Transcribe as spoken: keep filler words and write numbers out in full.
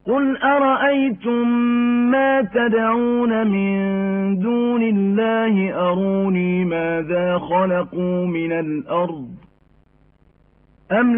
قل أرأيتم ما تدعون من دون الله أروني ماذا خلقوا من الأرض أم